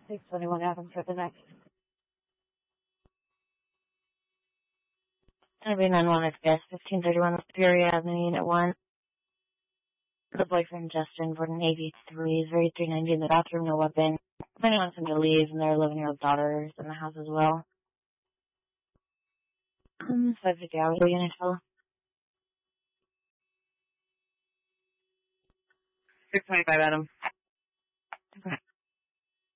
621 Adams for the next. Every 911 guest, 1531 Superior Avenue, Unit 1. The boyfriend, Justin, born in 83, is very 390 in the bathroom, no weapon. Planning on somebody to leave, and their 11-year-old daughter is in the house as well. 550 hours, unit full. 625 Adam.